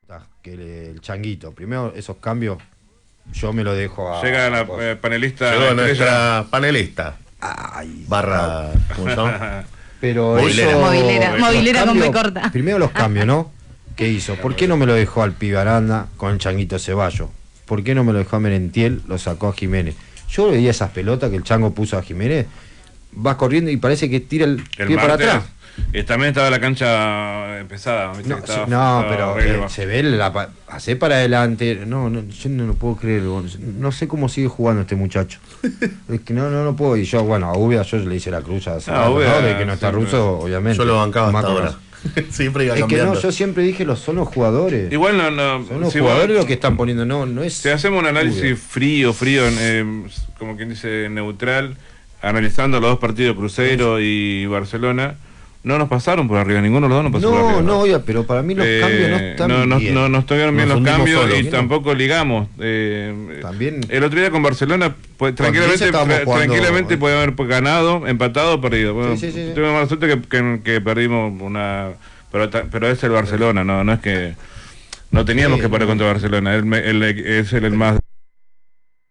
que el Changuito. Primero, esos cambios, yo me lo dejo a. Llega la panelista. Llegó nuestra panelista. Ay, Barra. ¿Cómo se llama? pero Movilera. eso, Movilera los con B cambios, corta. Primero los cambios, ¿no? ¿Qué hizo? ¿Por qué no me lo dejó al pibe Aranda con el Changuito Ceballos? ¿Por qué no me lo dejó a Merentiel? Lo sacó a Jiménez. Yo veía esas pelotas que el Chango puso a Jiménez, va corriendo y parece que tira el pie para martes, atrás. también estaba la cancha pesada. ¿Viste? No, Que estaba- no, estaba pero horrible. se ve hace para adelante. No, yo no lo puedo creer. No sé cómo sigue jugando este muchacho. Es que no lo puedo. Y yo, bueno, a Ubeda yo le hice la cruz a Ubeda, de que no está siempre. ruso, obviamente. Yo lo bancaba Más hasta con ahora. Siempre iba Es que cambiando. no, yo siempre dije son los jugadores. Igual no. Son los si jugadores vos- los que están poniendo, no es. Si hacemos un análisis Ubeda. frío, como quien dice, neutral, analizando los dos partidos, Cruzeiro y Barcelona, no nos pasaron por arriba, ninguno de los dos nos pasó por arriba. No, oiga, pero para mí los cambios no están bien. No estuvieron bien Nos los hundimos cambios solos. y tampoco ligamos. También. El otro día con Barcelona, pues, Cuando estábamos jugando- tranquilamente puede haber ganado, empatado o perdido. Bueno, Sí. tuvimos mala suerte que perdimos una... Pero es el Barcelona, no es que... No teníamos Sí, que perder contra Barcelona, es el más